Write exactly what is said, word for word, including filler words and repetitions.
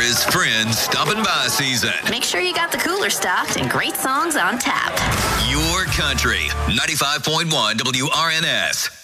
is friends stopping by season. Make sure you got the cooler stocked and great songs on tap. Your country, ninety-five point one W R N S.